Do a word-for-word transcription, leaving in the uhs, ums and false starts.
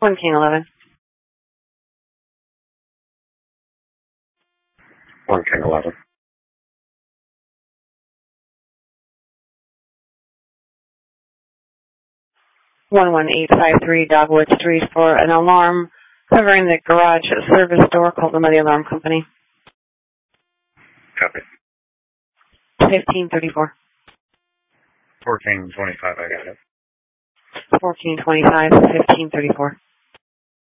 one King eleven. one King eleven. one one eight five three Dogwood Street for an alarm covering the garage service door called by the alarm company. Copy. fifteen thirty-four. fourteen twenty-five, I got it. fourteen twenty-five, fifteen thirty-four.